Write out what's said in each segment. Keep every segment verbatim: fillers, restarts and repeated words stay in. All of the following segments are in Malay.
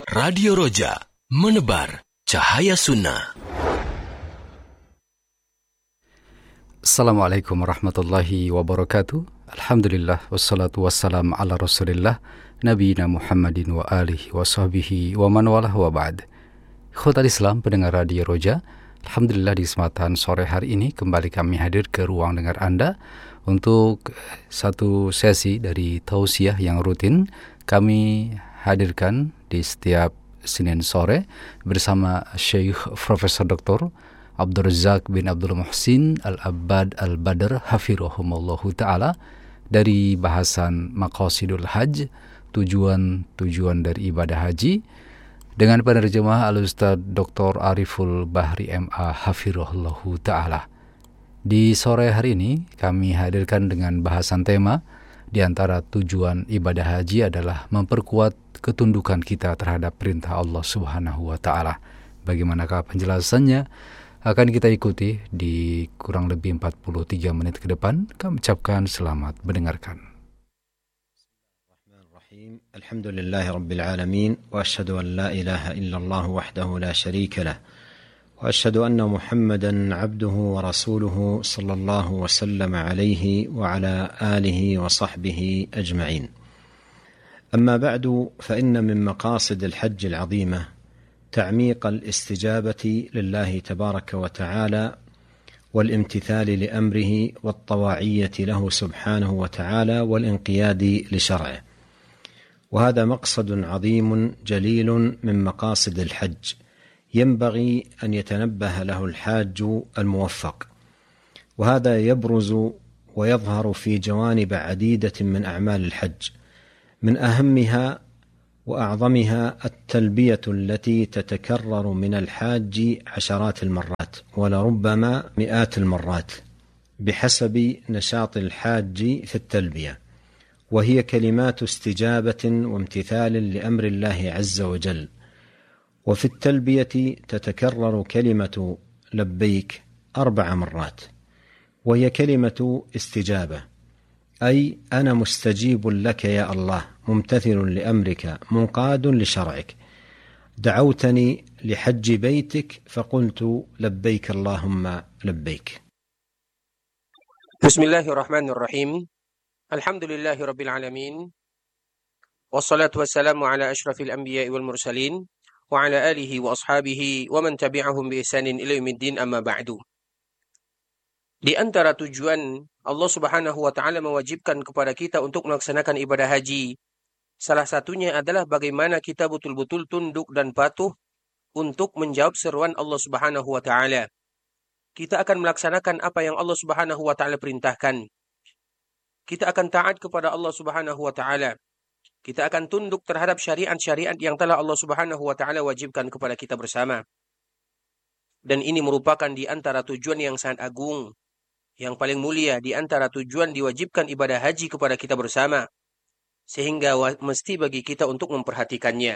Radio Roja, menebar cahaya sunnah. Assalamualaikum warahmatullahi wabarakatuh. Alhamdulillah, wassalatu wassalam ala rasulillah, nabiyina Muhammadin wa alihi wa sahbihi wa man walah wa ba'd. Ikhwatal Islam, pendengar Radio Roja, alhamdulillah di kesempatan sore hari ini kembali kami hadir ke ruang dengar Anda untuk satu sesi dari tausiah yang rutin kami hadirkan di setiap Senin sore bersama Syekh Profesor Doktor Abdul Razak bin Abdul Muhsin Al-Abbad Al-Badr hafirahumullahu ta'ala dari bahasan Maqasidul Hajj, tujuan-tujuan dari ibadah haji, dengan penerjemah Al-Ustaz Doktor Ariful Bahri M A hafirahullahu ta'ala. Di sore hari ini kami hadirkan dengan bahasan tema di antara tujuan ibadah haji adalah memperkuat ketundukan kita terhadap perintah Allah Subhanahu wa taala. Bagaimanakah penjelasannya akan kita ikuti di kurang lebih empat puluh tiga menit ke depan. Kami ucapkan selamat mendengarkan. Bismillahirrahmanirrahim. Alhamdulillahi rabbil alamin wa asyhadu an la ilaha illallah wahdahu la syarika lah wa asyhadu anna Muhammadan abduhu wa rasuluhu sallallahu wa sallam alaihi wa ala alihi wa sahbihi ajma'in. أما بعد فإن من مقاصد الحج العظيمة تعميق الاستجابة لله تبارك وتعالى والامتثال لأمره والطواعية له سبحانه وتعالى والانقياد لشرعه، وهذا مقصد عظيم جليل من مقاصد الحج ينبغي أن يتنبه له الحاج الموفق، وهذا يبرز ويظهر في جوانب عديدة من أعمال الحج، من أهمها وأعظمها التلبية التي تتكرر من الحاج عشرات المرات ولربما مئات المرات بحسب نشاط الحاج في التلبية، وهي كلمات استجابة وامتثال لأمر الله عز وجل. وفي التلبية تتكرر كلمة لبيك أربع مرات، وهي كلمة استجابة، أي أنا مستجيب لك يا الله، ممتثل لأمرك، منقاد لشرعك، دعوتني لحج بيتك فقلت لبيك اللهم لبيك. بسم الله الرحمن الرحيم. الحمد لله رب العالمين، والصلاة والسلام على أشرف الأنبياء والمرسلين وعلى آله وأصحابه ومن تبعهم بإحسان إلى يوم الدين، أما بعد. Di antara tujuan Allah Subhanahu wa taala mewajibkan kepada kita untuk melaksanakan ibadah haji, salah satunya adalah bagaimana kita betul-betul tunduk dan patuh untuk menjawab seruan Allah Subhanahu wa taala. Kita akan melaksanakan apa yang Allah Subhanahu wa taala perintahkan. Kita akan taat kepada Allah Subhanahu wa taala. Kita akan tunduk terhadap syariat-syariat yang telah Allah Subhanahu wa taala wajibkan kepada kita bersama. Dan ini merupakan di antara tujuan yang sangat agung, yang paling mulia di antara tujuan diwajibkan ibadah haji kepada kita bersama, sehingga mesti bagi kita untuk memperhatikannya.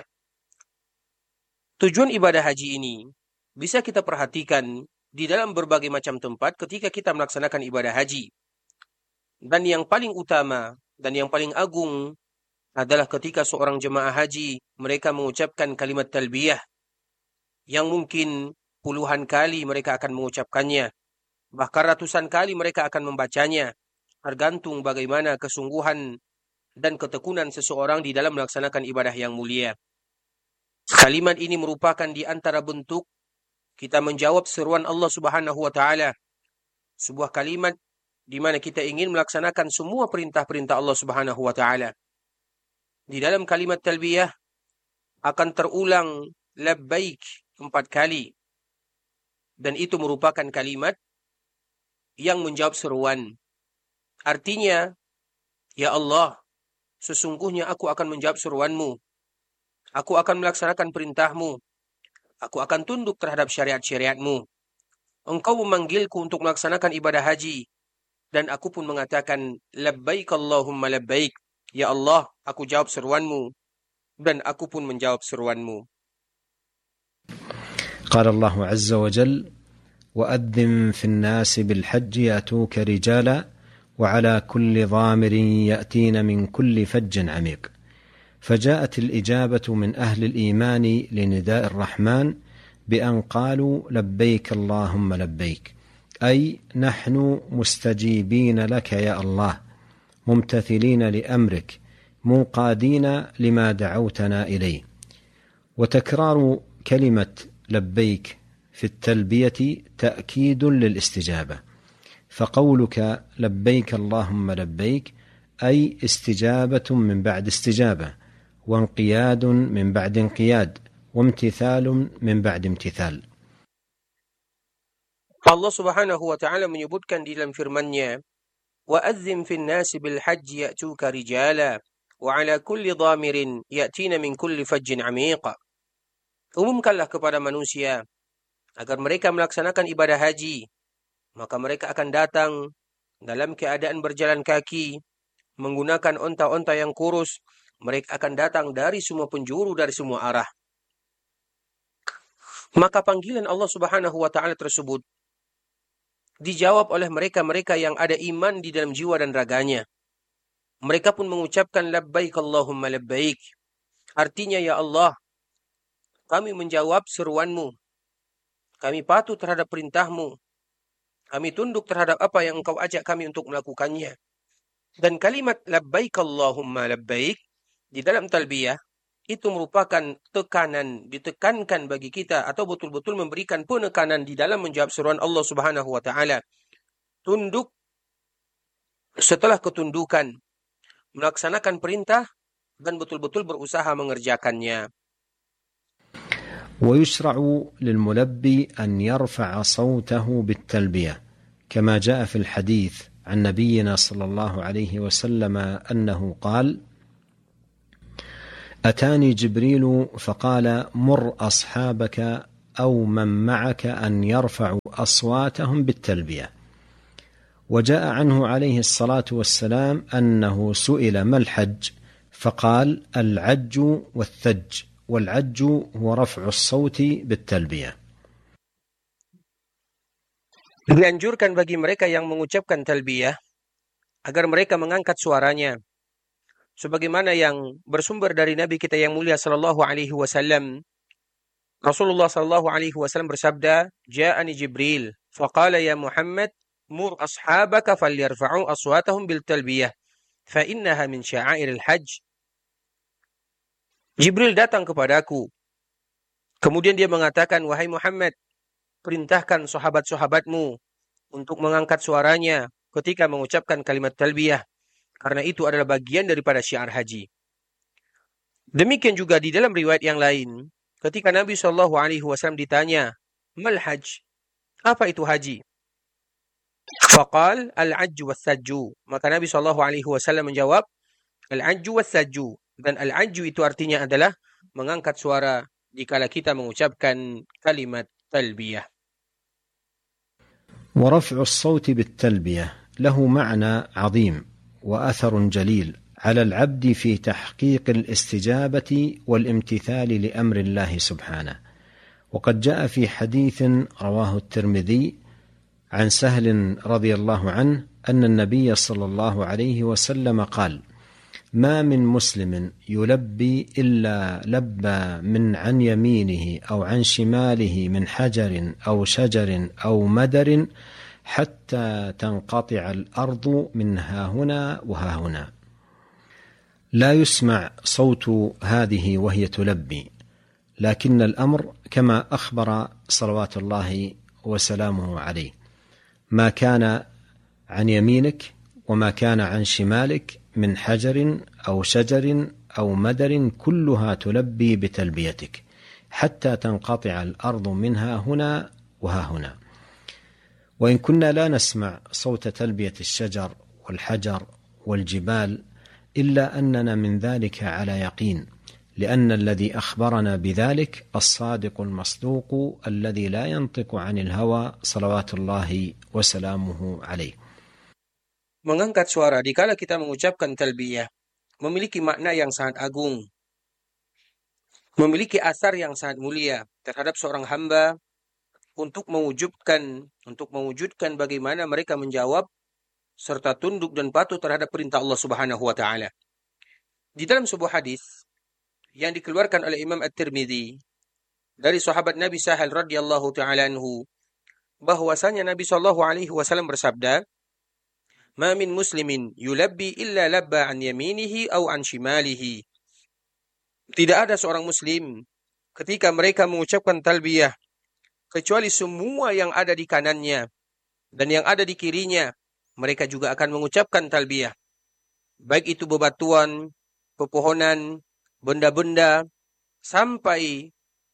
Tujuan ibadah haji ini bisa kita perhatikan di dalam berbagai macam tempat ketika kita melaksanakan ibadah haji. Dan yang paling utama dan yang paling agung adalah ketika seorang jemaah haji mereka mengucapkan kalimat talbiyah yang mungkin puluhan kali mereka akan mengucapkannya. Bahkan ratusan kali mereka akan membacanya, tergantung bagaimana kesungguhan dan ketekunan seseorang di dalam melaksanakan ibadah yang mulia. Kalimat ini merupakan di antara bentuk kita menjawab seruan Allah Subhanahu wa taala. Sebuah kalimat di mana kita ingin melaksanakan semua perintah-perintah Allah Subhanahu wa taala. Di dalam kalimat talbiyah akan terulang labbaik empat kali. Dan itu merupakan kalimat yang menjawab seruan. Artinya, ya Allah, sesungguhnya aku akan menjawab seruanmu. Aku akan melaksanakan perintahmu. Aku akan tunduk terhadap syariat-syariatmu. Engkau memanggilku untuk melaksanakan ibadah haji. Dan aku pun mengatakan, labbaik Allahumma labbaik. Ya Allah, aku jawab seruanmu. Dan aku pun menjawab seruanmu. قال الله عز وجل: وأذن في الناس بالحج يأتوك رجالا وعلى كل ضامر يأتين من كل فج عميق. فجاءت الإجابة من أهل الإيمان لنداء الرحمن بأن قالوا لبيك اللهم لبيك، أي نحن مستجيبين لك يا الله، ممتثلين لأمرك، منقادين لما دعوتنا إليه. وتكرار كلمة لبيك في التلبية تأكيد للاستجابة، فقولك لبيك اللهم لبيك أي استجابة من بعد استجابة، وانقياد من بعد انقياد، وامتثال من بعد امتثال. Allah Subhanahu wa taala menyebutkan di dalam firman-Nya, وَأَذِّنْ فِي النَّاسِ بِالْحَجِّ يَأْتُوكَ رِجَالًا وَعَلَى كُلِّ ضَامِرٍ يَأْتِينَ مِنْ كُلِّ فَجٍّ عَمِيقٍ. Umumkanlah kepada manusia agar mereka melaksanakan ibadah haji, maka mereka akan datang dalam keadaan berjalan kaki, menggunakan onta-onta yang kurus. Mereka akan datang dari semua penjuru, dari semua arah. Maka panggilan Allah Subhanahu wa taala tersebut dijawab oleh mereka-mereka yang ada iman di dalam jiwa dan raganya. Mereka pun mengucapkan labbaik Allahumma labbaik. Artinya, ya Allah, kami menjawab seruanmu. Kami patuh terhadap perintahmu. Kami tunduk terhadap apa yang engkau ajak kami untuk melakukannya. Dan kalimat labbaik Allahumma labbaik di dalam talbiyah itu merupakan tekanan, ditekankan bagi kita atau betul-betul memberikan penekanan di dalam menjawab seruan Allah Subhanahu wa taala. Tunduk setelah ketundukan, melaksanakan perintah dan betul-betul berusaha mengerjakannya. ويشرع للملبي أن يرفع صوته بالتلبية كما جاء في الحديث عن نبينا صلى الله عليه وسلم أنه قال: أتاني جبريل فقال مر أصحابك أو من معك أن يرفعوا أصواتهم بالتلبية. وجاء عنه عليه الصلاة والسلام أنه سئل ما الحج فقال العج والثج، والعج هو رفع الصوت بالتلبية. Dianjurkan bagi mereka yang mengucapkan talbiyah agar mereka mengangkat suaranya, sebagaimana yang bersumber dari Nabi kita yang mulia sallallahu alaihi wasallam. Rasulullah sallallahu alaihi wasallam bersabda, "Ja'ani Jibril, faqala ya Muhammad, mur ashabaka falyarfa'u aswatahum bil talbiyah, fa innaha min sya'airil hajj." Jibril datang kepadaku. Kemudian dia mengatakan, "Wahai Muhammad, perintahkan sahabat-sahabatmu untuk mengangkat suaranya ketika mengucapkan kalimat talbiyah, karena itu adalah bagian daripada syiar haji." Demikian juga di dalam riwayat yang lain, ketika Nabi shallallahu alaihi wasallam ditanya, "Mal hajj?" Apa itu haji? Faqal al-ajju was-sajju. Maka Nabi shallallahu alaihi wasallam menjawab, al-ajju was-sajju. Dan al-ajju itu artinya adalah mengangkat suara dikala kita mengucapkan kalimat talbiyah. ورفع الصوت بالتلبية له معنى عظيم وأثر جليل على العبد في تحقيق الاستجابة والامتثال لأمر الله سبحانه. وقد جاء في حديث رواه الترمذي عن سهل رضي الله عنه أن النبي صلى الله عليه وسلم قال: ما من مسلم يلبي إلا لبى من عن يمينه أو عن شماله من حجر أو شجر أو مدر حتى تنقطع الأرض من ها هنا وها هنا. لا يسمع صوت هذه وهي تلبي، لكن الأمر كما أخبر صلوات الله وسلامه عليه: ما كان عن يمينك وما كان عن شمالك من حجر أو شجر أو مدر كلها تلبي بتلبيتك حتى تنقطع الأرض منها هنا وها هنا. وإن كنا لا نسمع صوت تلبية الشجر والحجر والجبال إلا أننا من ذلك على يقين، لأن الذي أخبرنا بذلك الصادق المصدوق الذي لا ينطق عن الهوى صلوات الله وسلامه عليه. Mengangkat suara dikala kita mengucapkan talbiyah memiliki makna yang sangat agung, memiliki asar yang sangat mulia terhadap seorang hamba untuk mewujudkan untuk mewujudkan bagaimana mereka menjawab serta tunduk dan patuh terhadap perintah Allah Subhanahu wa taala. Di dalam sebuah hadis yang dikeluarkan oleh Imam At-Tirmidzi dari sahabat Nabi Sahal radhiyallahu taala anhu bahwasanya Nabi sallallahu alaihi wasallam bersabda, "Ma min muslimin yulabbi illa labba an yaminihi aw an shimalihi." Tidak ada seorang muslim ketika mereka mengucapkan talbiyah kecuali semua yang ada di kanannya dan yang ada di kirinya mereka juga akan mengucapkan talbiyah. Baik itu bebatuan, pepohonan, benda-benda, sampai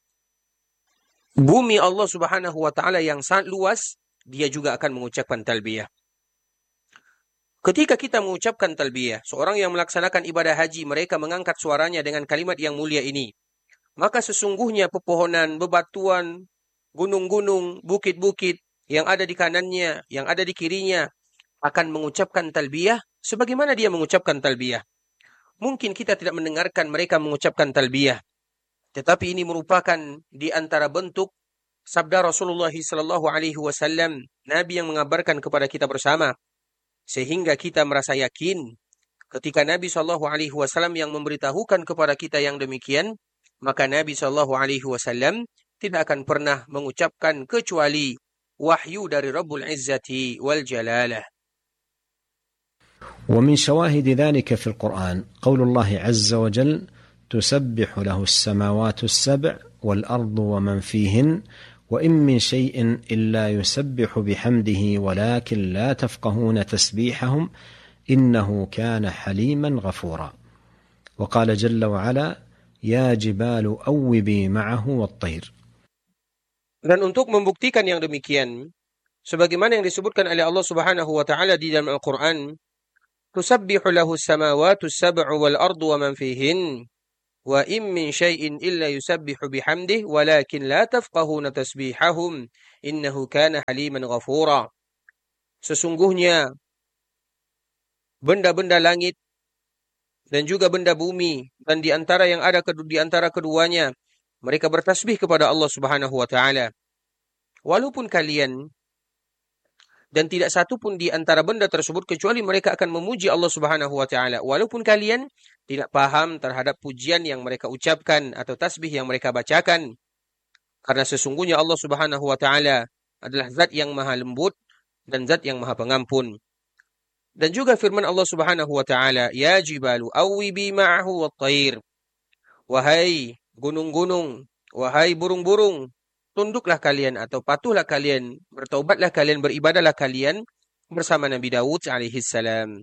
bumi Allah Subhanahu wa taala yang sangat luas, dia juga akan mengucapkan talbiyah. Ketika kita mengucapkan talbiyah, seorang yang melaksanakan ibadah haji, mereka mengangkat suaranya dengan kalimat yang mulia ini. Maka sesungguhnya pepohonan, bebatuan, gunung-gunung, bukit-bukit yang ada di kanannya, yang ada di kirinya, akan mengucapkan talbiyah sebagaimana dia mengucapkan talbiyah. Mungkin kita tidak mendengarkan mereka mengucapkan talbiyah, tetapi ini merupakan di antara bentuk sabda Rasulullah sallallahu alaihi wasallam, Nabi yang mengabarkan kepada kita bersama, sehingga kita merasa yakin ketika Nabi sallallahu alaihi wasallam yang memberitahukan kepada kita yang demikian, maka Nabi sallallahu alaihi wasallam tidak akan pernah mengucapkan kecuali wahyu dari Rabbul Izzati wal Jalalah. ومن شواهد ذلك في القرآن قول الله عز وجل تسبح له السماوات السبع والأرض ومن فيهن وإن من شيء إلا يسبح بحمده ولكن لا تفقهون تسبيحهم إنه كان حليما غفورا. وقال جل وعلا يا جبال أوبي معه والطير. Dan untuk membuktikan yang demikian, sebagaimana yang disebutkan oleh Allah Subhanahu wa taala di dalam Al-Qur'an, tusabbihu lahu as-samawati as-sab'u wal ardu wa man fihin wa in min syai'in illa yusabbihu bihamdihi walakin la tafqahuna tasbihahum innahu kana haliman ghafura. Sesungguhnya benda-benda langit dan juga benda bumi dan di antara yang ada di antara keduanya mereka bertasbih kepada Allah Subhanahu wa taala. Walaupun kalian, dan tidak satu pun di antara benda tersebut kecuali mereka akan memuji Allah Subhanahu wa taala. Walaupun kalian tidak paham terhadap pujian yang mereka ucapkan atau tasbih yang mereka bacakan. Karena sesungguhnya Allah Subhanahu wa taala adalah zat yang maha lembut dan zat yang maha pengampun. Dan juga firman Allah Subhanahu wa taala, "Ya jibalu awwibi ma'ahu wat-thair." Wahai gunung-gunung, wahai burung-burung, tunduklah kalian atau patuhlah kalian, bertaubatlah kalian, beribadahlah kalian bersama Nabi Daud alaihi salam.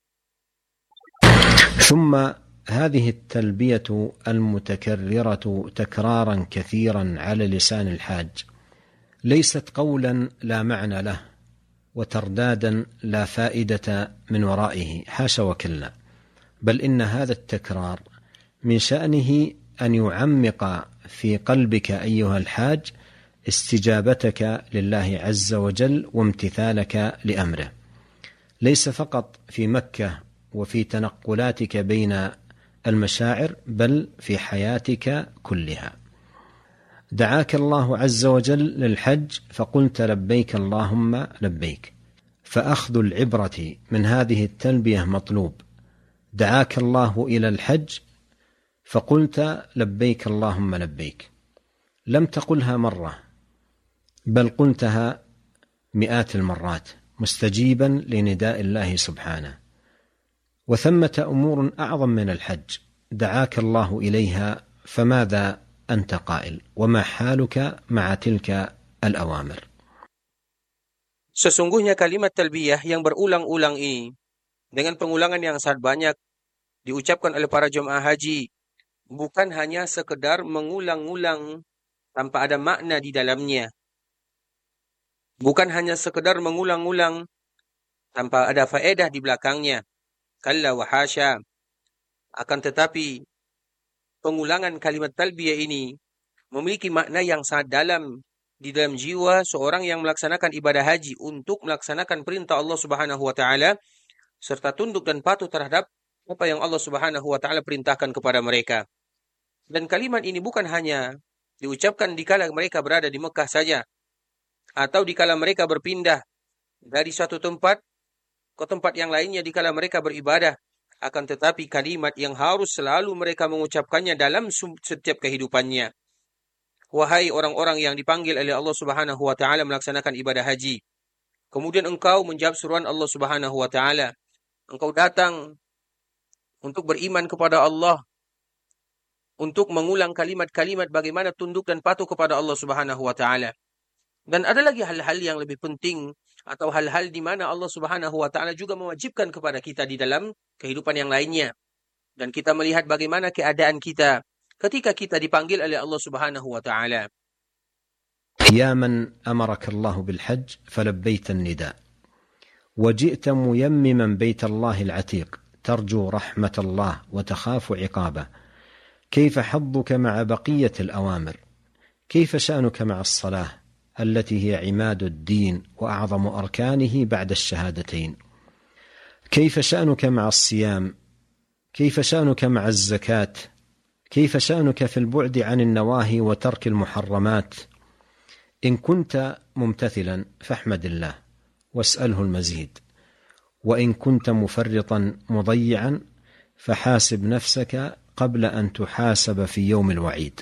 ثم هذه التلبية المتكررة تكرارا كثيرا على لسان الحاج ليست قولا لا معنى له وتردادا لا فائدة من ورائه، حاشا وكلا، بل إن هذا التكرار من شأنه أن يعمق في قلبك أيها الحاج استجابتك لله عز وجل وامتثالك لأمره، ليس فقط في مكة وفي تنقلاتك بين المشاعر بل في حياتك كلها. دعاك الله عز وجل للحج فقلت لبيك اللهم لبيك، فأخذ العبرة من هذه التلبية مطلوب. دعاك الله إلى الحج فقلت لبيك اللهم لبيك، لم تقلها مرة بل قلتها مئات المرات مستجيبا لنداء الله سبحانه. وثمة أمور أعظم من الحج دعاك الله إليها، فماذا أنت قائل؟ وما حالك مع تلك الأوامر؟ Sesungguhnya kalimat talbiyah yang berulang-ulang ini dengan pengulangan yang sangat banyak diucapkan oleh para jemaah haji bukan hanya sekedar mengulang-ulang tanpa ada makna di dalamnya. Bukan hanya sekedar mengulang-ulang tanpa ada faedah di belakangnya. Kalla wa hasya. Akan tetapi pengulangan kalimat talbiyah ini memiliki makna yang sangat dalam di dalam jiwa seorang yang melaksanakan ibadah haji untuk melaksanakan perintah Allah Subhanahu wa taala serta tunduk dan patuh terhadap apa yang Allah Subhanahu wa taala perintahkan kepada mereka. Dan kalimat ini bukan hanya diucapkan dikala mereka berada di Mekah saja atau dikala mereka berpindah dari suatu tempat ke tempat yang lainnya dikala mereka beribadah, akan tetapi kalimat yang harus selalu mereka mengucapkannya dalam setiap kehidupannya. Wahai orang-orang yang dipanggil oleh Allah Subhanahu wa taala melaksanakan ibadah haji, kemudian engkau menjawab seruan Allah Subhanahu wa taala. Engkau datang untuk beriman kepada Allah, untuk mengulang kalimat-kalimat bagaimana tunduk dan patuh kepada Allah Subhanahu wa taala. Dan ada lagi hal-hal yang lebih penting atau hal-hal di mana Allah Subhanahu wa taala juga mewajibkan kepada kita di dalam kehidupan yang lainnya. Dan kita melihat bagaimana keadaan kita ketika kita dipanggil oleh Allah Subhanahu wa taala. يا من أمرك الله بالحج فلبيت النداء وجئت ميمما بيت الله العتيق ترجو رحمة الله وتخاف عقابه، كيف حظك مع بقية الأوامر؟ كيف شأنك مع الصلاة التي هي عماد الدين وأعظم أركانه بعد الشهادتين؟ كيف شأنك مع الصيام؟ كيف شأنك مع الزكاة؟ كيف شأنك في البعد عن النواهي وترك المحرمات؟ إن كنت ممتثلا فاحمد الله واسأله المزيد، وإن كنت مفرطا مضيعا فحاسب نفسك قبل أن تحاسب في يوم الوعيد.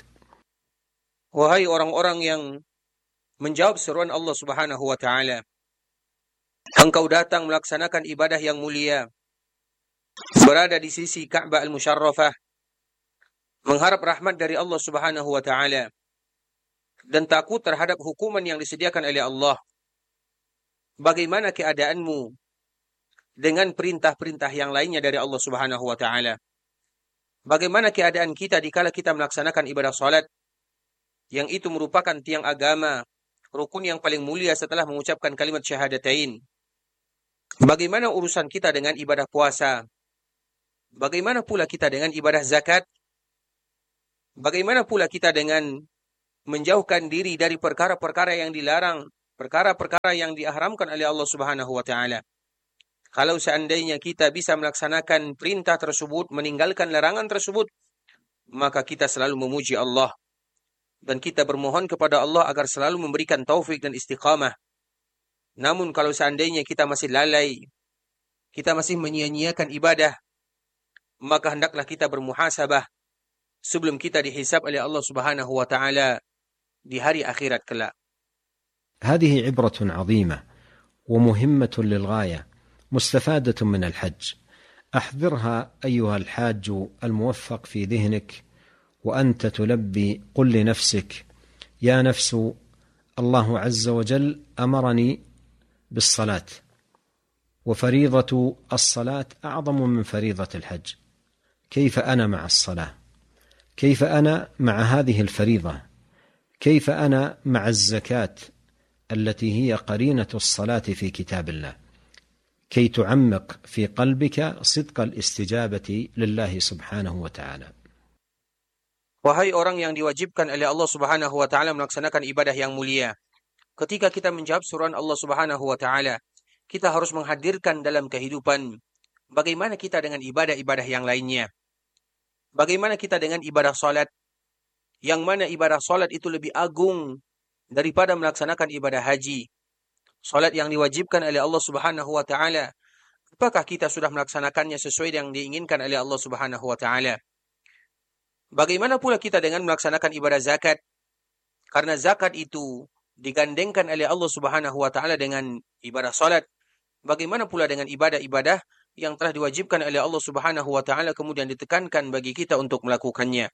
Wahai orang-orang yang menjawab seruan Allah Subhanahu wa taala, engkau datang melaksanakan ibadah yang mulia, berada di sisi Ka'bah al-Musharrafah, mengharap rahmat dari Allah Subhanahu wa taala dan takut terhadap hukuman yang disediakan oleh Allah. Bagaimana keadaanmu dengan perintah-perintah yang lainnya dari Allah Subhanahu wa taala? Bagaimana keadaan kita dikala kita melaksanakan ibadah salat yang itu merupakan tiang agama, rukun yang paling mulia setelah mengucapkan kalimat syahadatain? Bagaimana urusan kita dengan ibadah puasa? Bagaimana pula kita dengan ibadah zakat? Bagaimana pula kita dengan menjauhkan diri dari perkara-perkara yang dilarang, perkara-perkara yang diharamkan oleh Allah Subhanahu wa taala? Kalau seandainya kita bisa melaksanakan perintah tersebut, meninggalkan larangan tersebut, maka kita selalu memuji Allah dan kita bermohon kepada Allah agar selalu memberikan taufik dan istiqamah. Namun kalau seandainya kita masih lalai, kita masih menyia-nyiakan ibadah, maka hendaklah kita bermuhasabah sebelum kita dihisab oleh Allah Subhanahu wa taala di hari akhirat kelak. هذه عبرة عظيمة ومهمة للغاية مستفادة من الحج. أحضرها أيها الحاج الموفق في ذهنك وأنت تلبي، قل لنفسك: يا نفس، الله عز وجل أمرني بالصلاة، وفريضة الصلاة أعظم من فريضة الحج. كيف أنا مع الصلاة؟ كيف أنا مع هذه الفريضة؟ كيف أنا مع الزكاة التي هي قرينة الصلاة في كتاب الله، كي تعمق في قلبك صدق الاستجابة لله سبحانه وتعالى. Wahai orang yang diwajibkan oleh Allah Subhanahu wa taala melaksanakan ibadah yang mulia, ketika kita menjawab seruan Allah Subhanahu wa taala, kita harus menghadirkan dalam kehidupan bagaimana kita dengan ibadah-ibadah yang lainnya. Bagaimana kita dengan ibadah salat, yang mana ibadah salat itu lebih agung daripada melaksanakan ibadah haji. Salat yang diwajibkan oleh Allah Subhanahu wa taala, apakah kita sudah melaksanakannya sesuai yang diinginkan oleh Allah Subhanahu wa taala? Bagaimana pula kita dengan melaksanakan ibadah zakat? Karena zakat itu digandengkan oleh Allah Subhanahu wa taala dengan ibadah salat. Bagaimana pula dengan ibadah-ibadah yang telah diwajibkan oleh Allah Subhanahu wa taala kemudian ditekankan bagi kita untuk melakukannya?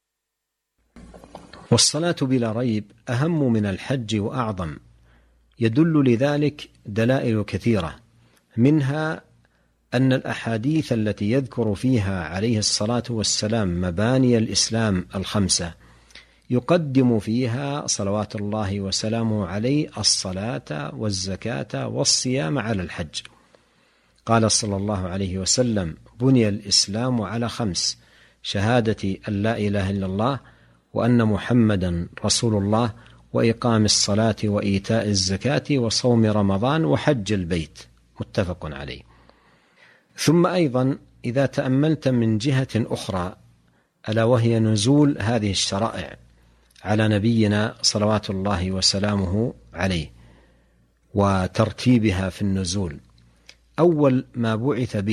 والصلاة بلا ريب أهم من الحج وأعظم. يدل لذلك دلائل كثيرة، منها أن الأحاديث التي يذكر فيها عليه الصلاة والسلام مباني الإسلام الخمسة يقدم فيها صلوات الله وسلامه عليه الصلاة والزكاة والصيام على الحج. قال صلى الله عليه وسلم: بني الإسلام على خمس: شهادة أن لا إله إلا الله وأن محمدا رسول الله وإقام الصلاة وإيتاء الزكاة وصوم رمضان وحج البيت. متفق عليه. ثم أيضا إذا تأملت من جهة أخرى، ألا وهي نزول هذه الشرائع على نبينا صلوات الله وسلامه عليه وترتيبها في النزول، أول ما بعث به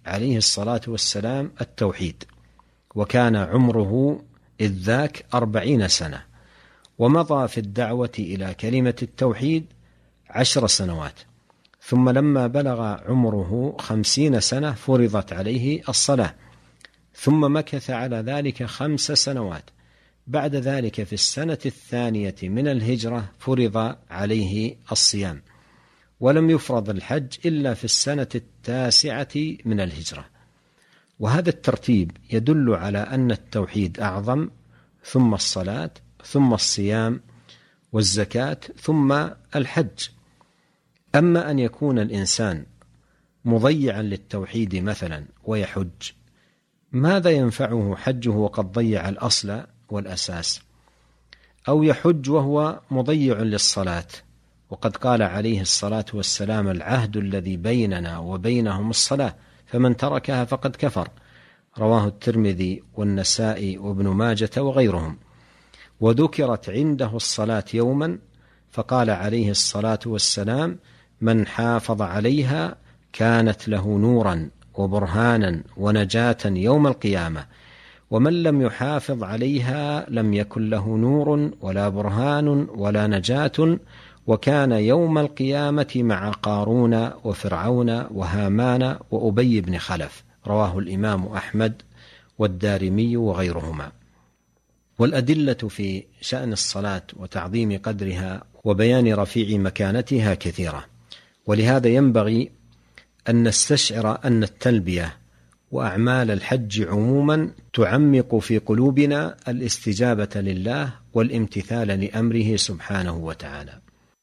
عليه الصلاة والسلام التوحيد، وكان عمره إذ ذاك أربعين سنة، ومضى في الدعوة إلى كلمة التوحيد عشر سنوات، ثم لما بلغ عمره خمسين سنة فرضت عليه الصلاة، ثم مكث على ذلك خمس سنوات. بعد ذلك في السنة الثانية من الهجرة فرض عليه الصيام، ولم يفرض الحج إلا في السنة التاسعة من الهجرة. وهذا الترتيب يدل على أن التوحيد أعظم، ثم الصلاة، ثم الصيام والزكاة، ثم الحج. أما أن يكون الإنسان مضيعا للتوحيد مثلا ويحج، ماذا ينفعه حجه وقد ضيع الأصل والأساس؟ أو يحج وهو مضيع للصلاة، وقد قال عليه الصلاة والسلام: العهد الذي بيننا وبينهم الصلاة، فمن تركها فقد كفر. رواه الترمذي والنسائي وابن ماجة وغيرهم. وذكرت عنده الصلاة يوما فقال عليه الصلاة والسلام: من حافظ عليها كانت له نورا وبرهانا ونجاة يوم القيامة، ومن لم يحافظ عليها لم يكن له نور ولا برهان ولا نجاة، وكان يوم القيامة مع قارون وفرعون وهامان وأبي بن خلف. رواه الإمام أحمد والدارمي وغيرهما. والأدلة في شأن الصلاة وتعظيم قدرها وبيان رفيع مكانتها كثيرة، ولهذا ينبغي أن نستشعر أن التلبية وأعمال الحج عموما تعمق في قلوبنا الاستجابة لله والامتثال لأمره سبحانه وتعالى.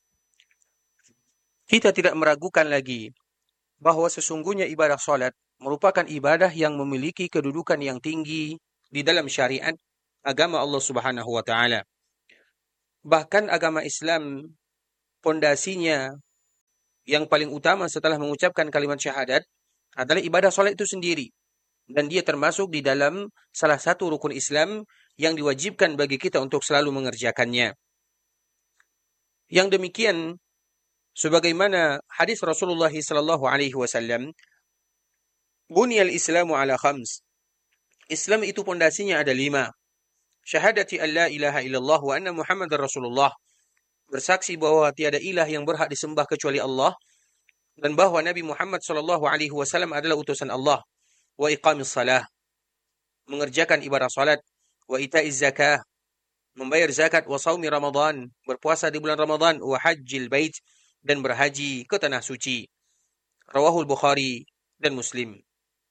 Kita tidak meragukan lagi bahwa sesungguhnya ibadah salat merupakan ibadah yang memiliki kedudukan yang tinggi di dalam syariat agama Allah Subhanahu wa taala. Bahkan agama Islam, pondasinya yang paling utama setelah mengucapkan kalimat syahadat adalah ibadah salat itu sendiri, dan dia termasuk di dalam salah satu rukun Islam yang diwajibkan bagi kita untuk selalu mengerjakannya. Yang demikian sebagaimana hadis Rasulullah sallallahu alaihi wasallam, bunyal Islamu ala khams. Islam itu pondasinya ada lima. Syahadati an la ilaha illallah wa anna Muhammadar Rasulullah. Bersaksi bahwa tiada ilah yang berhak disembah kecuali Allah, dan bahwa Nabi Muhammad sallallahu alaihi wasallam adalah utusan Allah. Wa iqamis salah. Mengerjakan ibadah salat. Wa ita'iz zakah. Membayar zakat. Wa saumi Ramadan. Berpuasa di bulan Ramadan. Wa hajjil bait. Dan berhaji ke tanah suci. Rawahul Bukhari dan Muslim.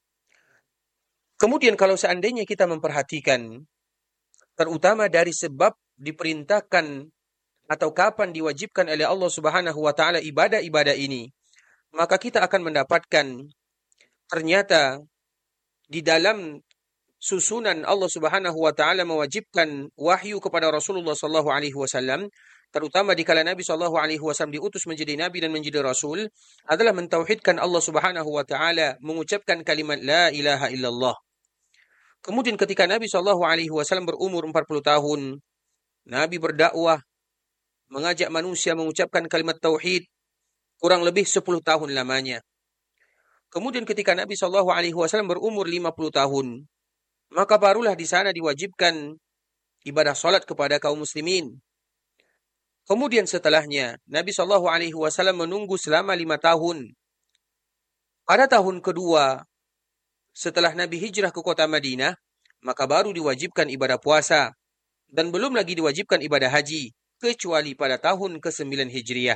Kemudian kalau seandainya kita memperhatikan, terutama dari sebab diperintahkan atau kapan diwajibkan oleh Allah Subhanahu wa taala ibadah-ibadah ini, maka kita akan mendapatkan ternyata di dalam susunan Allah Subhanahu wa taala mewajibkan wahyu kepada Rasulullah sallallahu alaihi wasallam, terutama di kala Nabi sallallahu alaihi wasallam diutus menjadi nabi dan menjadi rasul, adalah mentauhidkan Allah Subhanahu wa taala, mengucapkan kalimat la ilaha illallah. Kemudian ketika Nabi sallallahu alaihi wasallam berumur empat puluh tahun, Nabi berdakwah, mengajak manusia mengucapkan kalimat tauhid kurang lebih sepuluh tahun lamanya. Kemudian ketika Nabi sallallahu alaihi wasallam berumur lima puluh tahun, maka barulah di sana diwajibkan ibadah salat kepada kaum muslimin. Kemudian setelahnya, Nabi sallallahu alaihi wasallam menunggu selama lima tahun. Pada tahun kedua, setelah Nabi hijrah ke kota Madinah, maka baru diwajibkan ibadah puasa. Dan belum lagi diwajibkan ibadah haji, kecuali pada tahun kesembilan Hijriah.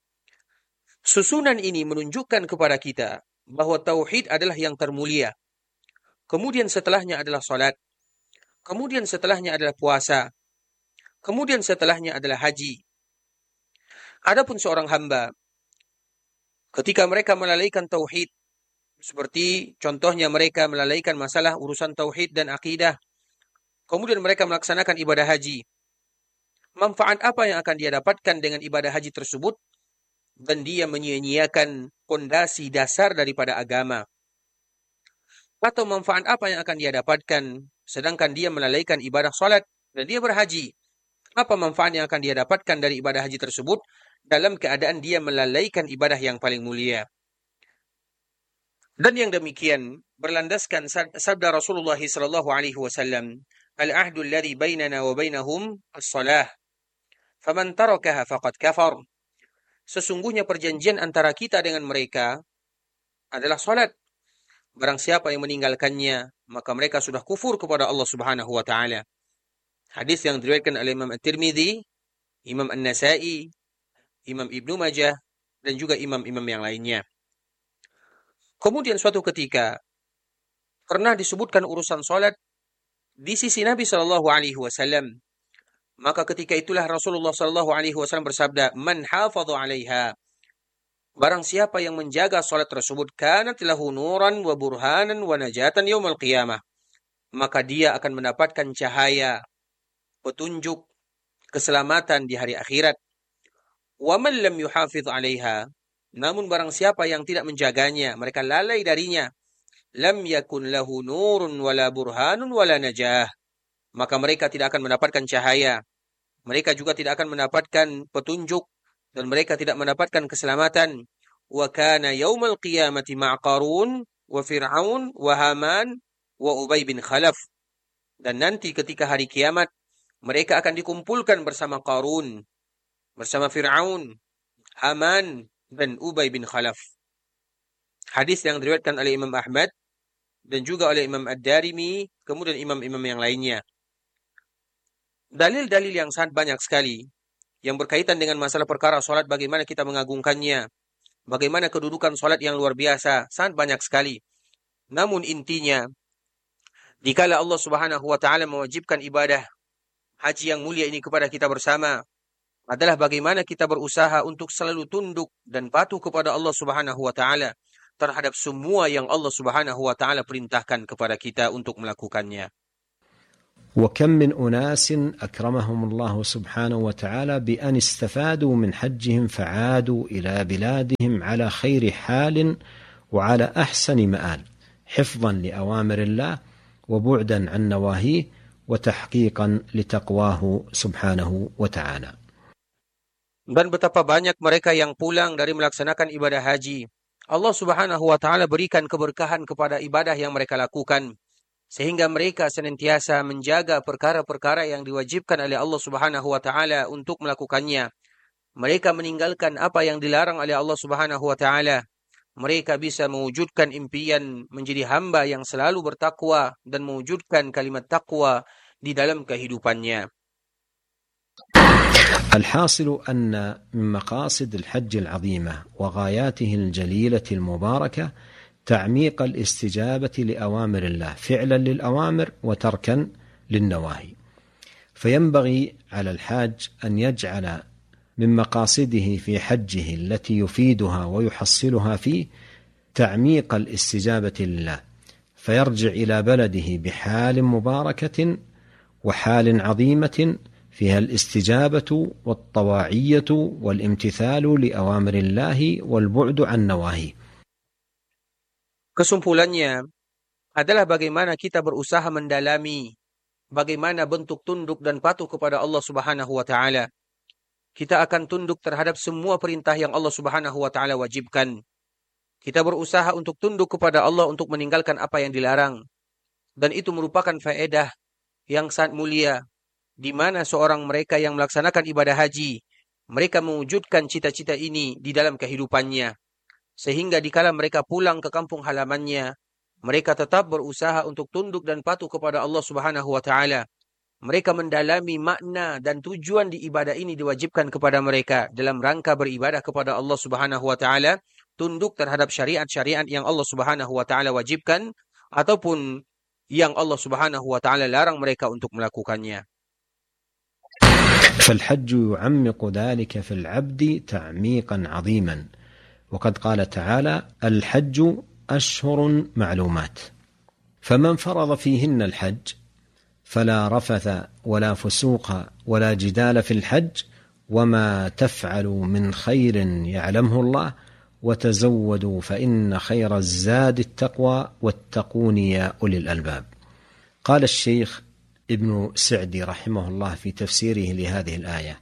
Susunan ini menunjukkan kepada kita bahwa tauhid adalah yang termulia. Kemudian setelahnya adalah salat. Kemudian setelahnya adalah puasa. Kemudian setelahnya adalah haji. Adapun seorang hamba, ketika mereka melalaikan tauhid, seperti contohnya mereka melalaikan masalah urusan tauhid dan akidah, kemudian mereka melaksanakan ibadah haji, manfaat apa yang akan dia dapatkan dengan ibadah haji tersebut? Dan dia menyia-nyiakan pondasi dasar daripada agama. Atau manfaat apa yang akan dia dapatkan sedangkan dia melalaikan ibadah salat dan dia berhaji? Apa manfaat yang akan dia dapatkan dari ibadah haji tersebut dalam keadaan dia melalaikan ibadah yang paling mulia? Dan yang demikian berlandaskan sabda Rasulullah sallallahu alaihi wasallam, al-ahdu alladhi bainana wa bainahum as-salah, faman tarakaha faqad kafar. Sesungguhnya perjanjian antara kita dengan mereka adalah salat. Barang siapa yang meninggalkannya, maka mereka sudah kufur kepada Allah Subhanahu wa taala. Hadis yang diriwayatkan oleh Imam At-Tirmidzi, Imam An-Nasa'i, Imam Ibnu Majah, dan juga imam-imam yang lainnya. Kemudian suatu ketika pernah disebutkan urusan salat di sisi Nabi sallallahu alaihi wasallam. Maka ketika itulah Rasulullah sallallahu alaihi wasallam bersabda, "Man hafadha 'alaiha." Barang siapa yang menjaga salat tersebut, kanat lahu nuran wa burhanan wa najatan yaumil qiyamah. Maka dia akan mendapatkan cahaya, petunjuk, keselamatan di hari akhirat. Wa man lam yuhafidh 'alaiha. Namun barang siapa yang tidak menjaganya, mereka lalai darinya, lam yakun lahu nurun wala burhanun wala najah. Maka mereka tidak akan mendapatkan cahaya. Mereka juga tidak akan mendapatkan petunjuk dan mereka tidak mendapatkan keselamatan. Wa kana yaumal qiyamati ma'a Qarun wa Fir'aun wa Haman wa Ubay bin Khalaf. Dan nanti ketika hari kiamat mereka akan dikumpulkan bersama Qarun, bersama Fir'aun, Haman, dan Ubay bin Khalaf. Hadis yang diriwayatkan oleh Imam Ahmad dan juga oleh Imam Ad-Darimi, kemudian imam-imam yang lainnya. Dalil-dalil yang sangat banyak sekali yang berkaitan dengan masalah perkara salat, bagaimana kita mengagungkannya, bagaimana kedudukan salat yang luar biasa, sangat banyak sekali. Namun intinya, dikala Allah Subhanahu wa taala mewajibkan ibadah haji yang mulia ini kepada kita bersama, adalah bagaimana kita berusaha untuk selalu tunduk dan patuh kepada Allah Subhanahu wa taala terhadap semua yang Allah Subhanahu wa taala perintahkan kepada kita untuk melakukannya. وكم من أناس أكرمهم الله سبحانه وتعالى بأن استفادوا من حجهم فعادوا إلى بلادهم على خير حال وعلى أحسن مآل، حفظا لأوامر الله وبعدا عن نواهيه وتحقيقا لتقواه سبحانه وتعالى. Dan betapa banyak mereka yang pulang dari melaksanakan ibadah haji. Allah Subhanahu wa taala berikan keberkahan kepada ibadah yang mereka lakukan, sehingga mereka senantiasa menjaga perkara-perkara yang diwajibkan oleh Allah Subhanahu wa taala untuk melakukannya. Mereka meninggalkan apa yang dilarang oleh Allah Subhanahu wa taala. Mereka bisa mewujudkan impian menjadi hamba yang selalu bertakwa dan mewujudkan kalimat takwa di dalam kehidupannya. الحاصل أن من مقاصد الحج العظيمة وغاياته الجليلة المباركة تعميق الاستجابة لأوامر الله، فعلا للأوامر وتركا للنواهي. فينبغي على الحاج أن يجعل من مقاصده في حجه التي يفيدها ويحصلها فيه تعميق الاستجابة لله، فيرجع إلى بلده بحال مباركة وحال عظيمة فيها الاستجابة والطواعية والامتثال لأوامر الله والبعد عن نواهيه. Kesimpulannya adalah bagaimana kita berusaha mendalami bagaimana bentuk tunduk dan patuh kepada Allah Subhanahu wa taala. Kita akan tunduk terhadap semua perintah yang Allah Subhanahu wa taala wajibkan. Kita berusaha untuk tunduk kepada Allah untuk meninggalkan apa yang dilarang. Dan itu merupakan faedah yang sangat mulia, di mana seorang mereka yang melaksanakan ibadah haji, mereka mewujudkan cita-cita ini di dalam kehidupannya. Sehingga dikala mereka pulang ke kampung halamannya, mereka tetap berusaha untuk tunduk dan patuh kepada Allah Subhanahu wa taala. Mereka mendalami makna dan tujuan di ibadah ini diwajibkan kepada mereka dalam rangka beribadah kepada Allah Subhanahu wa taala, tunduk terhadap syariat-syariat yang Allah Subhanahu wa taala wajibkan ataupun yang Allah Subhanahu wa taala larang mereka untuk melakukannya. فالحج يعمق ذلك في العبد تعميقا عظيما، وقد قال تعالى: الحج أشهر معلومات، فمن فرض فيهن الحج فلا رفث ولا فسوق ولا جدال في الحج، وما تفعلوا من خير يعلمه الله، وتزودوا فإن خير الزاد التقوى واتقون يا أولي الألباب. قال الشيخ ابن سعدي رحمه الله في تفسيره لهذه الآية: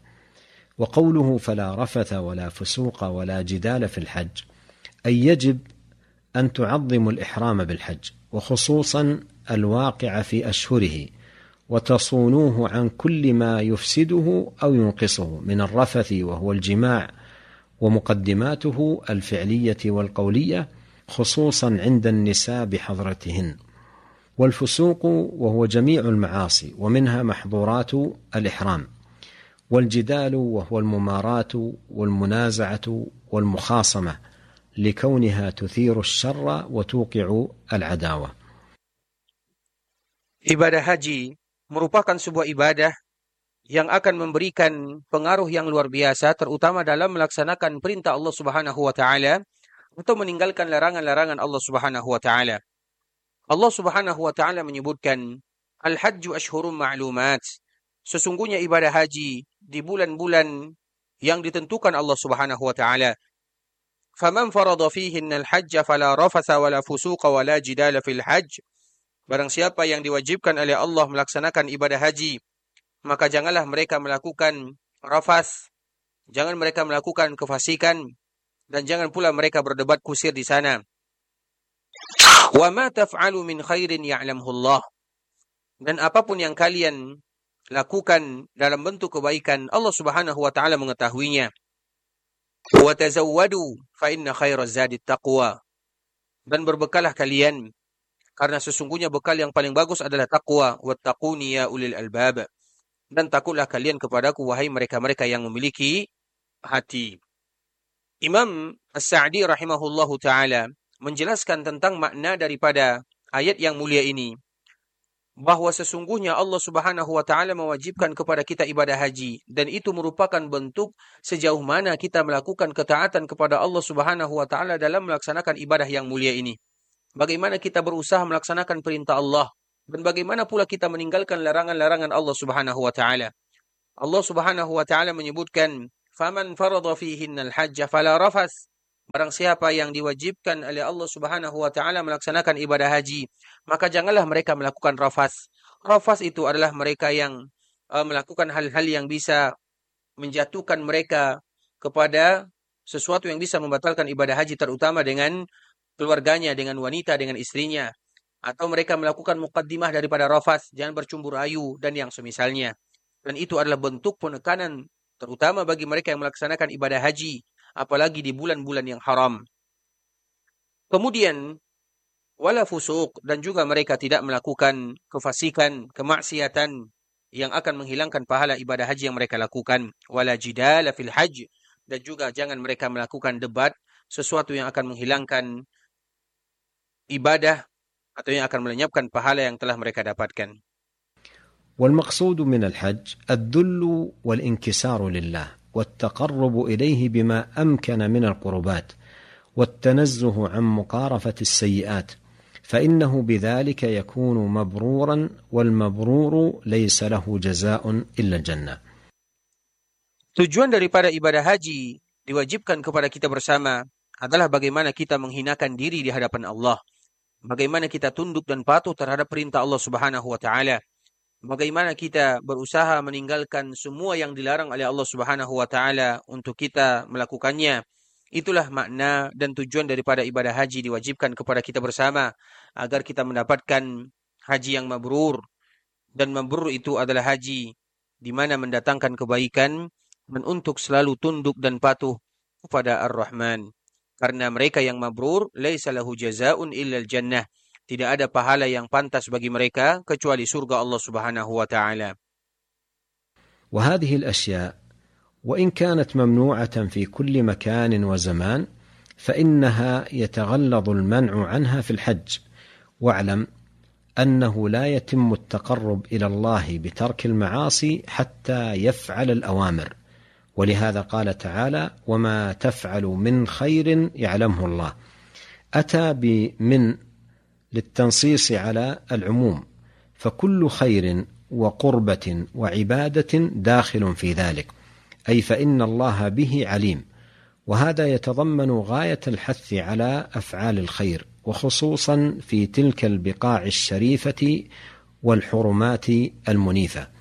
وقوله فلا رفث ولا فسوق ولا جدال في الحج، أي يجب أن تعظموا الإحرام بالحج، وخصوصا الواقع في أشهره، وتصونوه عن كل ما يفسده أو ينقصه من الرفث وهو الجماع ومقدماته الفعلية والقولية، خصوصا عند النساء بحضرتهن، والفسوق وهو جميع المعاصي ومنها محظورات الإحرام، والجدال وهو المماراة والمنازعة والمخاصمة لكونها تثير الشر وتوقع العداوة. Ibadah haji merupakan sebuah ibadah yang akan memberikan pengaruh yang luar biasa, terutama dalam melaksanakan perintah Allah Subhanahu wa taala atau meninggalkan larangan-larangan Allah Subhanahu wa taala. Allah Subhanahu wa taala menyebutkan al-hajju ashhurun ma'lumat. Sesungguhnya ibadah haji di bulan-bulan yang ditentukan Allah Subhanahu wa taala. Faman farada fihinna al-hajja fala rafatha wala fusuqa wala jidala fil hajj. Barang siapa yang diwajibkan oleh Allah melaksanakan ibadah haji, maka janganlah mereka melakukan rafas, jangan mereka melakukan kefasikan, dan jangan pula mereka berdebat kusir di sana. Wa ma taf'alu min khairin ya'lamhu Allah. Dan apapun yang kalian lakukan dalam bentuk kebaikan, Allah Subhanahu wa taala mengetahuinya. Wa tazawwadu fa inna khairaz zadi taqwa. Dan berbekallah kalian, karena sesungguhnya bekal yang paling bagus adalah taqwa. Wattaquni ya ulil albab. Dan takutlah kalian kepadaku, wahai mereka-mereka yang memiliki hati. Imam As-Sa'di rahimahullahu ta'ala menjelaskan tentang makna daripada ayat yang mulia ini, bahwa sesungguhnya Allah Subhanahu wa taala mewajibkan kepada kita ibadah haji, dan itu merupakan bentuk sejauh mana kita melakukan ketaatan kepada Allah Subhanahu wa taala dalam melaksanakan ibadah yang mulia ini. Bagaimana kita berusaha melaksanakan perintah Allah, dan bagaimana pula kita meninggalkan larangan-larangan Allah Subhanahu wa taala. Allah Subhanahu wa taala menyebutkan, "Faman farada fihinnal hajja fala rafas." Barang siapa yang diwajibkan oleh Allah Subhanahu wa taala melaksanakan ibadah haji, maka janganlah mereka melakukan rafas. Rafas itu adalah mereka yang uh, melakukan hal-hal yang bisa menjatuhkan mereka kepada sesuatu yang bisa membatalkan ibadah haji, terutama dengan keluarganya, dengan wanita, dengan istrinya. Atau mereka melakukan muqaddimah daripada rafas, jangan bercumbu rayu, dan yang semisalnya. Dan itu adalah bentuk penekanan, terutama bagi mereka yang melaksanakan ibadah haji, apalagi di bulan-bulan yang haram. Kemudian, wala fusuq, dan juga mereka tidak melakukan kefasikan, kemaksiatan yang akan menghilangkan pahala ibadah haji yang mereka lakukan. Wala jidala fil hajj, dan juga jangan mereka melakukan debat, sesuatu yang akan menghilangkan ibadah atau yang akan melenyapkan pahala yang telah mereka dapatkan. والمقصود من الحج الذل والانكسار لله والتقرب إليه بما أمكن من القربات والتنزه عن مقارفة السيئات، فإنه بذلك يكون مبرورا، والمبرور ليس له جزاء إلا الجنة. Tujuan daripada ibadah haji diwajibkan kepada kita bersama adalah bagaimana kita menghinakan diri di hadapan Allah, bagaimana kita tunduk dan patuh terhadap perintah Allah Subhanahu wa taala, bagaimana kita berusaha meninggalkan semua yang dilarang oleh Allah Subhanahu wa taala untuk kita melakukannya. Itulah makna dan tujuan daripada ibadah haji diwajibkan kepada kita bersama, agar kita mendapatkan haji yang mabrur. Dan mabrur itu adalah haji di mana mendatangkan kebaikan, dan untuk selalu tunduk dan patuh kepada Ar-Rahman. Karena mereka yang mabrur, laisa lahu jazaa'un illa al-jannah. Tidak ada pahala yang pantas bagi mereka kecuali surga Allah Subhanahu wa taala. وهذه الأشياء وإن كانت ممنوعة في كل مكان وزمان فإنها يتغلظ المنع عنها في الحج. واعلم أنه لا يتم التقرب إلى الله بترك المعاصي حتى يفعل الأوامر، ولهذا قال تعالى: وما تفعل من خير يعلمه الله. أتى بمن للتنصيص على العموم، فكل خير وقربة وعبادة داخل في ذلك، أي فإن الله به عليم. وهذا يتضمن غاية الحث على أفعال الخير، وخصوصا في تلك البقاع الشريفة والحرمات المنيفة،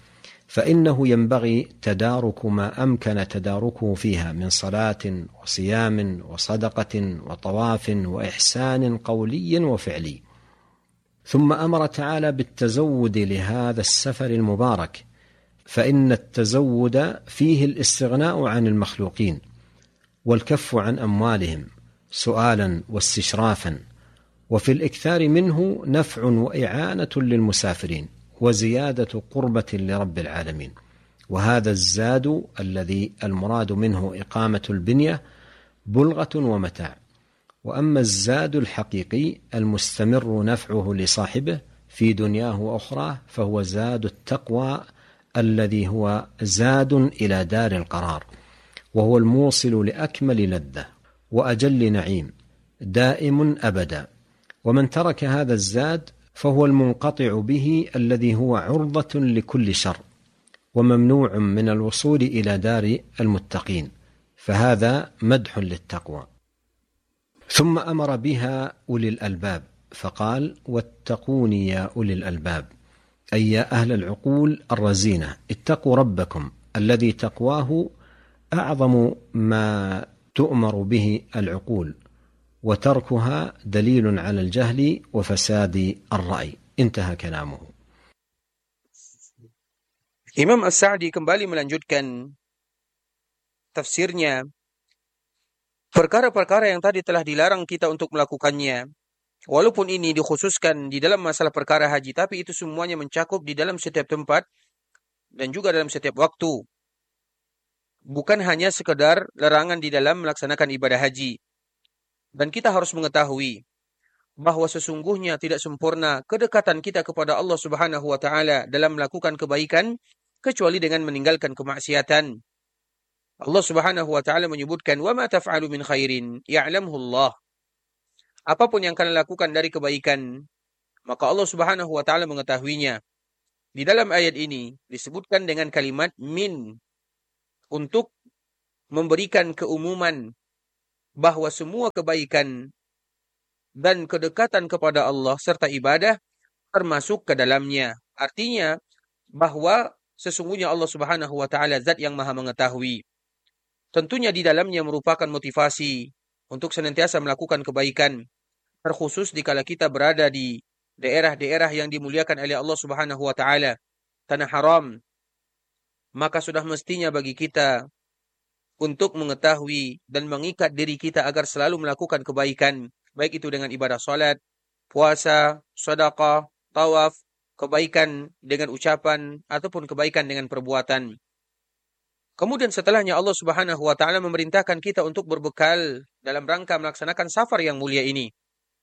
فإنه ينبغي تدارك ما أمكن تداركه فيها من صلاة وصيام وصدقة وطواف وإحسان قولي وفعلي. ثم أمر تعالى بالتزود لهذا السفر المبارك، فإن التزود فيه الاستغناء عن المخلوقين والكف عن أموالهم سؤالا واستشرافا، وفي الإكثار منه نفع وإعانة للمسافرين وزيادة قربة لرب العالمين. وهذا الزاد الذي المراد منه إقامة البنية بلغة ومتاع. وأما الزاد الحقيقي المستمر نفعه لصاحبه في دنياه وأخراه فهو زاد التقوى الذي هو زاد إلى دار القرار، وهو الموصل لأكمل لذة وأجل نعيم دائم أبدا. ومن ترك هذا الزاد فهو المنقطع به الذي هو عرضة لكل شر وممنوع من الوصول إلى دار المتقين، فهذا مدح للتقوى. ثم أمر بها أولي الألباب فقال: واتقوني يا أولي الألباب، أي يا أهل العقول الرزينة، اتقوا ربكم الذي تقواه أعظم ما تؤمر به العقول، وتركها دليل على الجهل وفساد الرأي. انتهى كلامه. Imam As-Sa'di kembali melanjutkan tafsirnya. Perkara-perkara yang tadi telah dilarang kita untuk melakukannya, walaupun ini dikhususkan di dalam masalah perkara haji, tapi itu semuanya mencakup di dalam setiap tempat dan juga dalam setiap waktu. Bukan hanya sekedar larangan di dalam melaksanakan ibadah haji. Dan kita harus mengetahui bahwa sesungguhnya tidak sempurna kedekatan kita kepada Allah Subhanahu wa taala dalam melakukan kebaikan kecuali dengan meninggalkan kemaksiatan. Allah Subhanahu wa taala menyebutkan, "Wa ma taf'alu min khairin ya'lamhu Allah." Apapun yang kalian lakukan dari kebaikan, maka Allah Subhanahu wa taala mengetahuinya. Di dalam ayat ini disebutkan dengan kalimat min untuk memberikan keumuman bahwa semua kebaikan dan kedekatan kepada Allah serta ibadah termasuk ke dalamnya. Artinya bahwa sesungguhnya Allah Subhanahu wa taala zat yang Maha mengetahui. Tentunya di dalamnya merupakan motivasi untuk senantiasa melakukan kebaikan, terkhusus dikala kita berada di daerah-daerah yang dimuliakan oleh Allah Subhanahu wa taala, tanah haram. Maka sudah mestinya bagi kita untuk mengetahui dan mengikat diri kita agar selalu melakukan kebaikan, baik itu dengan ibadah salat, puasa, sedekah, tawaf, kebaikan dengan ucapan ataupun kebaikan dengan perbuatan. Kemudian setelahnya Allah Subhanahu wa taala memerintahkan kita untuk berbekal dalam rangka melaksanakan safar yang mulia ini.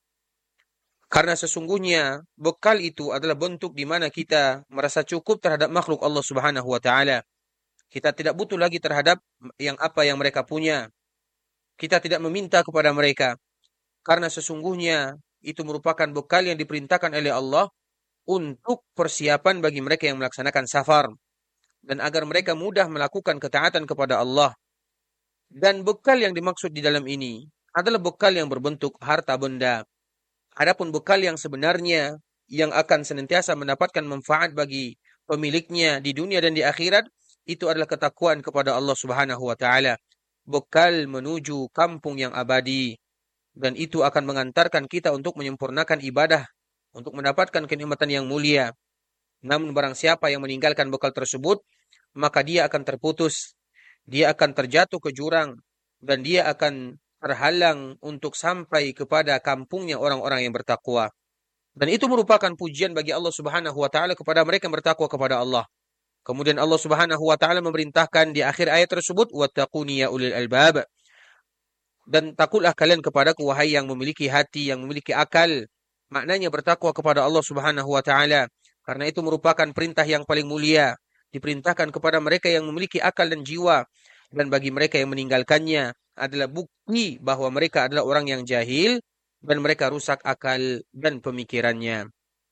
Karena sesungguhnya bekal itu adalah bentuk di mana kita merasa cukup terhadap makhluk Allah Subhanahu wa taala. Kita tidak butuh lagi terhadap yang apa yang mereka punya. Kita tidak meminta kepada mereka. Karena sesungguhnya itu merupakan bekal yang diperintahkan oleh Allah untuk persiapan bagi mereka yang melaksanakan safar. Dan agar mereka mudah melakukan ketaatan kepada Allah. Dan bekal yang dimaksud di dalam ini adalah bekal yang berbentuk harta benda. Adapun bekal yang sebenarnya yang akan senantiasa mendapatkan manfaat bagi pemiliknya di dunia dan di akhirat, itu adalah ketakwaan kepada Allah Subhanahu wa taala. Bekal menuju kampung yang abadi. Dan itu akan mengantarkan kita untuk menyempurnakan ibadah, untuk mendapatkan kenikmatan yang mulia. Namun barang siapa yang meninggalkan bekal tersebut, maka dia akan terputus, dia akan terjatuh ke jurang, dan dia akan terhalang untuk sampai kepada kampungnya orang-orang yang bertakwa. Dan itu merupakan pujian bagi Allah Subhanahu wa taala kepada mereka yang bertakwa kepada Allah. Kemudian Allah Subhanahu wa taala memerintahkan di akhir ayat tersebut, wattaquni ya ulil albab. Dan takutlah kalian kepadaku wahai yang memiliki hati, yang memiliki akal. Maknanya bertakwa kepada Allah Subhanahu wa taala. Karena itu merupakan perintah yang paling mulia. Diperintahkan kepada mereka yang memiliki akal dan jiwa. Dan bagi mereka yang meninggalkannya adalah bukti bahwa mereka adalah orang yang jahil dan mereka rusak akal dan pemikirannya.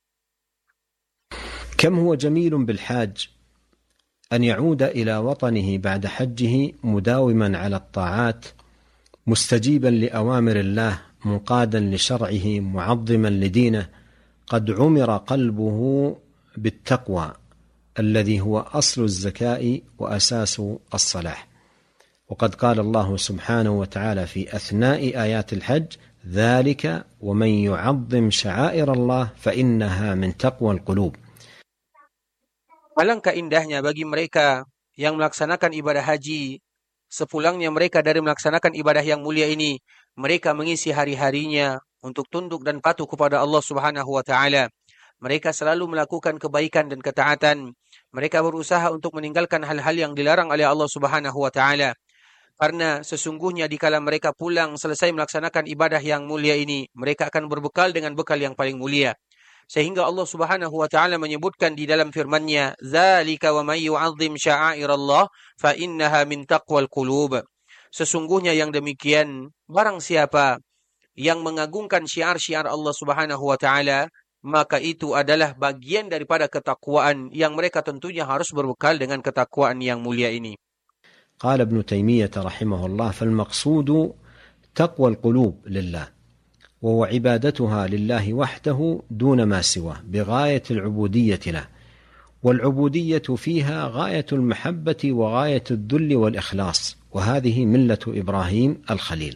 Kam huwa jamilun bil hajj أن يعود إلى وطنه بعد حجه مداوما على الطاعات مستجيبا لأوامر الله منقادا لشرعه معظما لدينه قد عمر قلبه بالتقوى الذي هو أصل الزكاة وأساس الصلاح. وقد قال الله سبحانه وتعالى في أثناء آيات الحج: ذلك ومن يعظم شعائر الله فإنها من تقوى القلوب. Alangkah indahnya bagi mereka yang melaksanakan ibadah haji. Sepulangnya mereka dari melaksanakan ibadah yang mulia ini, mereka mengisi hari-harinya untuk tunduk dan patuh kepada Allah Subhanahu wa taala. Mereka selalu melakukan kebaikan dan ketaatan. Mereka berusaha untuk meninggalkan hal-hal yang dilarang oleh Allah Subhanahu wa taala. Karena sesungguhnya dikala mereka pulang selesai melaksanakan ibadah yang mulia ini, mereka akan berbekal dengan bekal yang paling mulia. Sehingga Allah Subhanahu wa taala menyebutkan di dalam firman-Nya, "Dzalika wa may yu'azzim sya'airallah fa innaha min taqwal qulub." Sesungguhnya yang demikian, barang siapa yang mengagungkan syiar-syiar Allah Subhanahu wa taala, maka itu adalah bagian daripada ketakwaan yang mereka tentunya harus berbekal dengan ketakwaan yang mulia ini. قال ابن تيمية رحمه الله: فالمقصود تقوى القلوب لله، وهو عبادتها لله وحده دون ما سواه بغاية العبودية له، والعبودية فيها غاية المحبة وغاية الذل والإخلاص، وهذه ملة إبراهيم الخليل.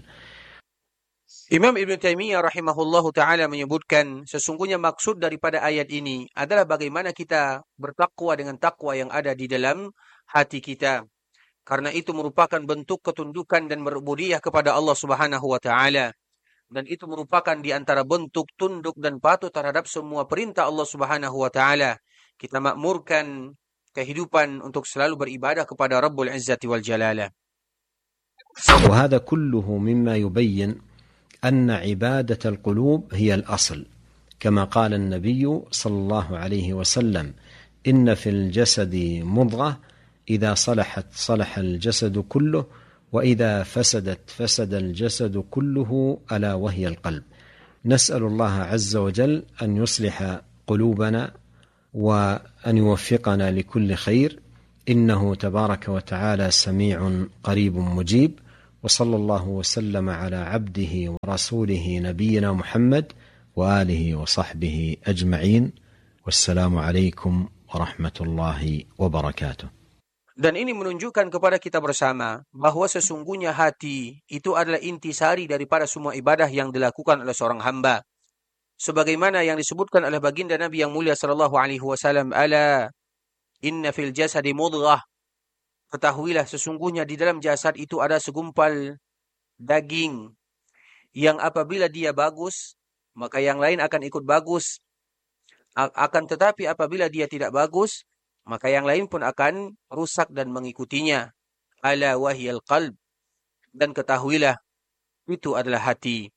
Imam Ibn Taimiyah rahimahullahu ta'ala menyebutkan, sesungguhnya maksud daripada ayat ini adalah bagaimana kita bertakwa dengan takwa yang ada di dalam hati kita. Karena itu merupakan bentuk ketundukan dan berubudiyah kepada Allah Subhanahu wa taala. Dan itu merupakan di antara bentuk tunduk dan patuh terhadap semua perintah Allah Subhanahu wa taala. Kita makmurkan kehidupan untuk selalu beribadah kepada Rabbul Izzati wal Jalalah. وهذا كله مما يبين أن عبادة القلوب هي الأصل، كما قال النبي صلى الله عليه وسلم: إن في الجسد مضغة إذا صلحت صلح الجسد كله وإذا فسدت فسد الجسد كله ألا وهي القلب. نسأل الله عز وجل أن يصلح قلوبنا وأن يوفقنا لكل خير، إنه تبارك وتعالى سميع قريب مجيب. وصلى الله وسلم على عبده ورسوله نبينا محمد وآله وصحبه أجمعين، والسلام عليكم ورحمة الله وبركاته. Dan ini menunjukkan kepada kita bersama bahawa sesungguhnya hati itu adalah intisari daripada semua ibadah yang dilakukan oleh seorang hamba. Sebagaimana yang disebutkan oleh baginda Nabi yang mulia sallallahu alaihi wasallam, "Ala inna fil jasadi mudghah." Ketahuilah sesungguhnya di dalam jasad itu ada segumpal daging yang apabila dia bagus, maka yang lain akan ikut bagus. Akan tetapi apabila dia tidak bagus, maka yang lain pun akan rusak dan mengikutinya. Ala wahiyal qalb. Dan ketahuilah, itu adalah hati.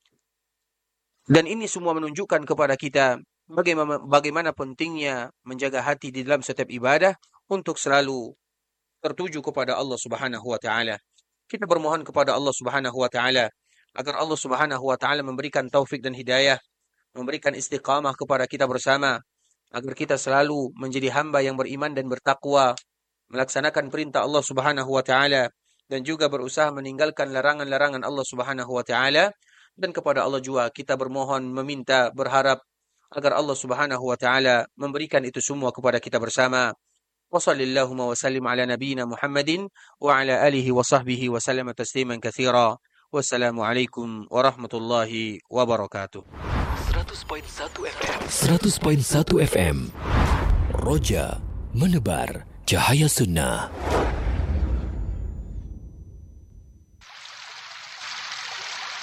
Dan ini semua menunjukkan kepada kita bagaimana, bagaimana pentingnya menjaga hati di dalam setiap ibadah untuk selalu tertuju kepada Allah Subhanahu wa taala. Kita bermohon kepada Allah Subhanahu wa taala agar Allah Subhanahu wa taala memberikan taufik dan hidayah, memberikan istiqamah kepada kita bersama, agar kita selalu menjadi hamba yang beriman dan bertakwa, melaksanakan perintah Allah Subhanahu wa taala dan juga berusaha meninggalkan larangan-larangan Allah Subhanahu wa taala. Dan kepada Allah juga kita bermohon, meminta, berharap agar Allah Subhanahu wa taala memberikan itu semua kepada kita bersama. Wa sallallahu wa sallim ala nabiyyina Muhammadin wa ala alihi wa sahbihi wa sallama tasliman katsira. Wassalamualaikum warahmatullahi wabarakatuh. seratus koma satu F M seratus koma satu F M Roja menebar cahaya sunnah.